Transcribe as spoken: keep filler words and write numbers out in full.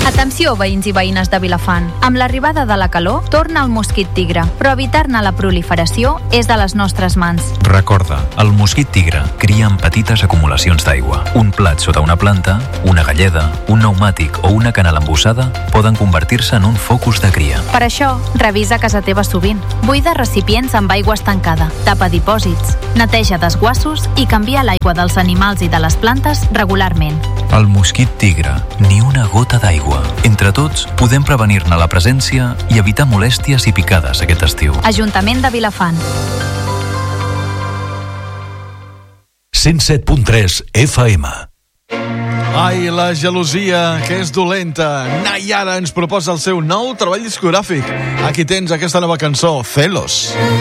Atenció, veïns i veïnes de Vilafant. Amb l'arribada de la calor, torna el mosquit tigre, però evitar-ne la proliferació és de les nostres mans. Recorda, el mosquit tigre cria en petites acumulacions d'aigua. Un plat sota una planta, una galleda, un pneumàtic o una canal embussada poden convertir-se en un focus de cria. Per això, revisa casa teva sovint. Buida recipients amb aigua estancada, tapa dipòsits, neteja desguassos i canvia l'aigua dels animals i de les plantes regularment. El mosquit tigre, ni una gota d'aigua. Entre tots, podem prevenir-ne la presència i evitar molèsties i picades aquest estiu. Ajuntament de Vilafant. cent set punt tres F M. Ai, la gelosia, que és dolenta. Nayara ens proposa el seu nou treball discogràfic. Aquí tens aquesta nova cançó, Celos.